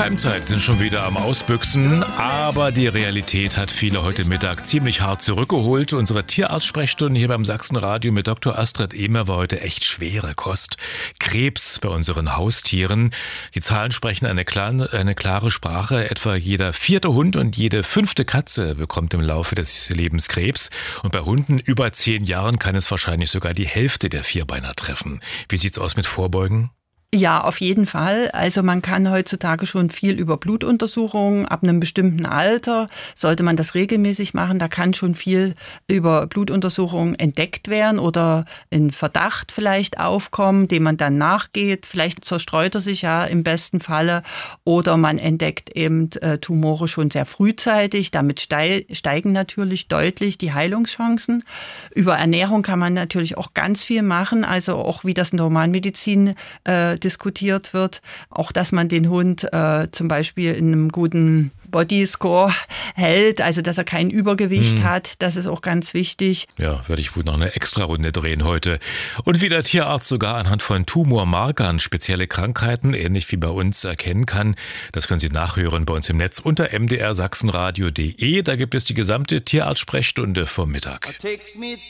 Keimzeit sind schon wieder am Ausbüchsen, aber die Realität hat viele heute Mittag ziemlich hart zurückgeholt. Unsere Tierarzt-Sprechstunde hier beim Sachsenradio mit Dr. Astrid Ehmer war heute echt schwere Kost. Krebs bei unseren Haustieren. Die Zahlen sprechen eine klare Sprache. Etwa jeder 4. Hund und jede 5. Katze bekommt im Laufe des Lebens Krebs. Und bei Hunden über 10 Jahren kann es wahrscheinlich sogar die Hälfte der Vierbeiner treffen. Wie sieht's aus mit Vorbeugen? Ja, auf jeden Fall. Also man kann heutzutage schon viel über Blutuntersuchungen. Ab einem bestimmten Alter sollte man das regelmäßig machen. Da kann schon viel über Blutuntersuchungen entdeckt werden oder ein Verdacht vielleicht aufkommen, dem man dann nachgeht. Vielleicht zerstreut er sich ja im besten Falle oder man entdeckt eben Tumore schon sehr frühzeitig. Damit steigen natürlich deutlich die Heilungschancen. Über Ernährung kann man natürlich auch ganz viel machen. Also auch wie das in der Humanmedizin diskutiert wird, auch dass man den Hund zum Beispiel in einem guten Bodyscore hält, also dass er kein Übergewicht hat, das ist auch ganz wichtig. Ja, werde ich wohl noch eine Extra-Runde drehen heute. Und wie der Tierarzt sogar anhand von Tumormarkern spezielle Krankheiten, ähnlich wie bei uns, erkennen kann, das können Sie nachhören bei uns im Netz unter mdrsachsenradio.de. Da gibt es die gesamte Tierarzt-Sprechstunde vom Mittag. Take me